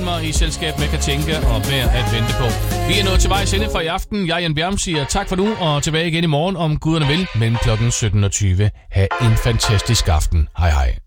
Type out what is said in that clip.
Almer i selskab med Katinka og Værd at vente på. Vi er nået til vejs ende for i aften. Jeg, Jan Bjerm, siger tak for nu og tilbage igen i morgen om guderne vil mellem klokken 17:20. Ha' en fantastisk aften. Hej hej.